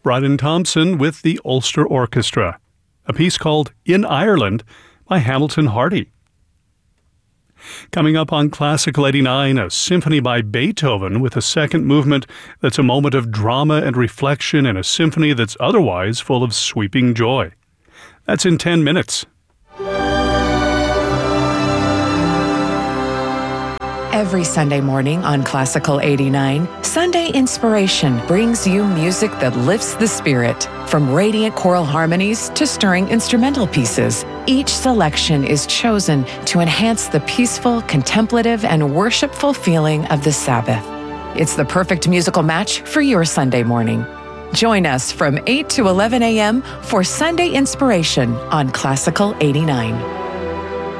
Brian Thompson with the Ulster Orchestra, a piece called In Ireland by Hamilton Hardy. Coming up on Classical 89, a symphony by Beethoven with a second movement that's a moment of drama and reflection in a symphony that's otherwise full of sweeping joy. That's in 10 minutes. Every Sunday morning on Classical 89, Sunday Inspiration brings you music that lifts the spirit. From radiant choral harmonies to stirring instrumental pieces, each selection is chosen to enhance the peaceful, contemplative, and worshipful feeling of the Sabbath. It's the perfect musical match for your Sunday morning. Join us from 8 to 11 a.m. for Sunday Inspiration on Classical 89.